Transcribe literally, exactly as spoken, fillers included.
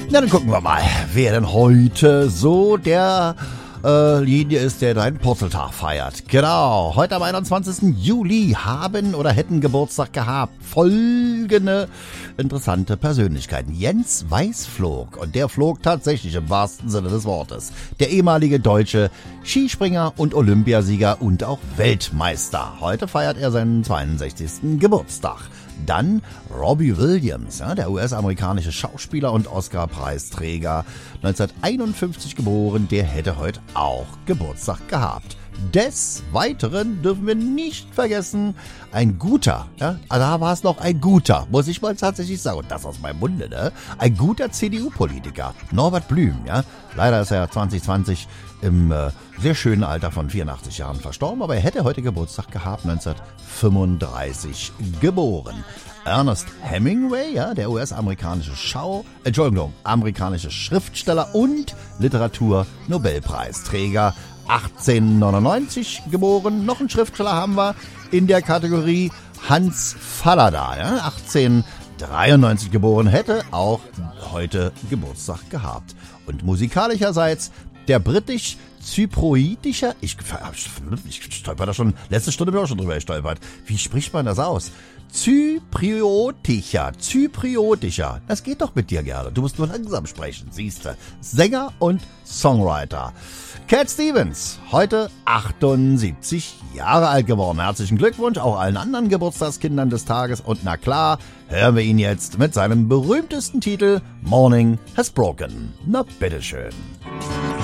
Na, dann gucken wir mal, wer denn heute so der äh, Linie ist, der deinen Purzeltag feiert. Genau, heute am einundzwanzigsten Juli haben oder hätten Geburtstag gehabt folgende interessante Persönlichkeiten. Jens Weißflog, und der flog tatsächlich im wahrsten Sinne des Wortes. Der ehemalige deutsche Skispringer und Olympiasieger und auch Weltmeister. Heute feiert er seinen zweiundsechzigsten Geburtstag. Dann Robbie Williams, ja, der U S-amerikanische Schauspieler und Oscar-Preisträger, neunzehnhunderteinundfünfzig geboren, der hätte heute auch Geburtstag gehabt. Des Weiteren dürfen wir nicht vergessen, ein guter, ja, da war es noch ein guter, muss ich mal tatsächlich sagen, und das aus meinem Munde, ne? Ein guter C D U-Politiker, Norbert Blüm, ja. Leider ist er zwanzig zwanzig im äh, sehr schönen Alter von vierundachtzig Jahren verstorben, aber er hätte heute Geburtstag gehabt, neunzehnhundertfünfunddreißig geboren. Ernest Hemingway, ja, der U S-amerikanische Schau, Entschuldigung, amerikanische Schriftsteller und Literatur-Nobelpreisträger, achtzehnhundertneunundneunzig geboren. Noch einen Schriftsteller haben wir in der Kategorie, Hans Fallada, ja, achtzehnhundertdreiundneunzig geboren, hätte auch heute Geburtstag gehabt. Und musikalischerseits der britisch-zypriotischer, ich, ich stolper da schon, letzte Stunde bin ich auch schon drüber gestolpert. Wie spricht man das aus? Zypriotischer, zypriotischer, das geht doch mit dir gerne. Du musst nur langsam sprechen, siehste. Sänger und Songwriter. Cat Stevens, heute achtundsiebzig Jahre alt geworden. Herzlichen Glückwunsch auch allen anderen Geburtstagskindern des Tages. Und na klar, hören wir ihn jetzt mit seinem berühmtesten Titel Morning Has Broken. Na bitteschön.